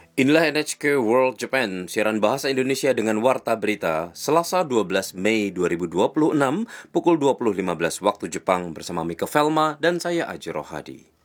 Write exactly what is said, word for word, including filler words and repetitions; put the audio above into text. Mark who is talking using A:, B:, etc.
A: Inilah N H K World Japan, siaran bahasa Indonesia dengan Warta Berita, Selasa dua belas Mei dua ribu dua puluh enam, pukul dua puluh lima belas waktu Jepang bersama Mika Velma dan saya Aji Rohadi.